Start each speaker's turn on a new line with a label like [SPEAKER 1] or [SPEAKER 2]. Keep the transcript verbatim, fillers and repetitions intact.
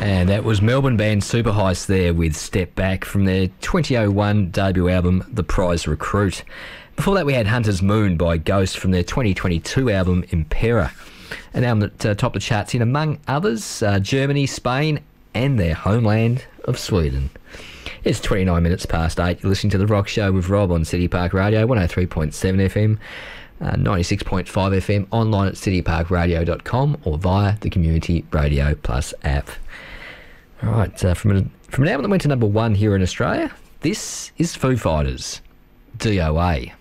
[SPEAKER 1] And that was Melbourne band Super Heist there with Step Back from their twenty oh one debut album, The Prize Recruit. Before that, we had Hunter's Moon by Ghost from their twenty twenty-two album, Impera. An album that uh, topped the charts in, among others, uh, Germany, Spain, and their homeland of Sweden. It's twenty-nine minutes past eight. You're listening to The Rock Show with Rob on City Park Radio, one oh three point seven F M. Uh, ninety-six point five F M, online at city park radio dot com or via the Community Radio Plus app. All right, uh, from, a, from an album that went to number one here in Australia, this is Foo Fighters, D O A.